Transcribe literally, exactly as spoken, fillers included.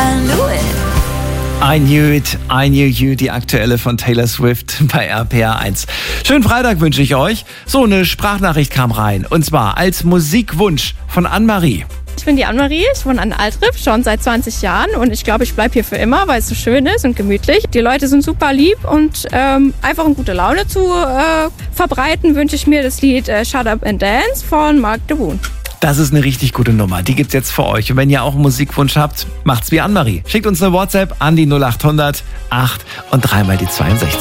I knew it. I Knew It, I Knew You, die aktuelle von Taylor Swift bei R P R eins. Schönen Freitag wünsche ich euch. So, eine Sprachnachricht kam rein. Und zwar als Musikwunsch von Anne-Marie. Ich bin die Anne-Marie, ich wohne an Altriff schon seit zwanzig Jahren und ich glaube, ich bleibe hier für immer, weil es so schön ist und gemütlich. Die Leute sind super lieb und ähm, einfach eine gute Laune zu äh, verbreiten, wünsche ich mir das Lied äh, Shut Up and Dance von Mark DeBoon. Das ist eine richtig gute Nummer. Die gibt's jetzt für euch. Und wenn ihr auch einen Musikwunsch habt, macht's wie Anne-Marie. Schickt uns eine WhatsApp an die null acht hundert acht und dreimal die zweiundsechzig.